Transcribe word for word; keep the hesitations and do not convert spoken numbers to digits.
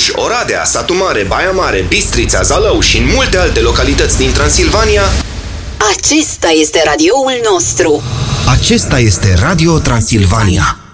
Cluj, Oradea, Satu Mare, Baia Mare, Bistrița, Zalău și în multe alte localități din Transilvania, acesta este radioul nostru. Acesta este Radio Transilvania.